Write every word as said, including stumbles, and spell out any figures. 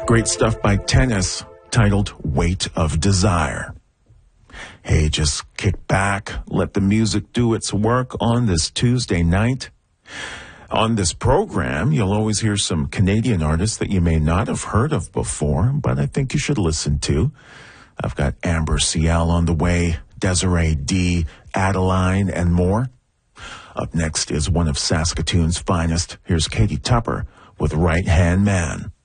Great stuff by Tennis, titled Weight of Desire. Hey, just kick back, let the music do its work on this Tuesday night. On this program, you'll always hear some Canadian artists that you may not have heard of before, but I think you should listen to. I've got Amber Ciel on the way, Desiree D, Adeline, and more. Up next is one of Saskatoon's finest. Here's Katie Tupper with Right Hand Man.